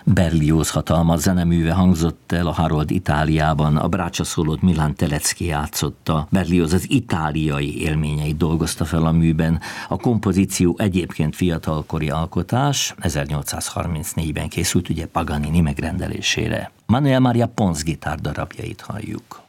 Berlioz hatalmas zeneműve hangzott el a Harold Itáliában, a brácsaszólót Milan Telecki játszotta. Berlioz az itáliai élményeit dolgozta fel a műben. A kompozíció egyébként fiatalkori alkotás, 1834-ben készült, ugye Paganini megrendelésére. Manuel Maria Pons gitárdarabjait halljuk.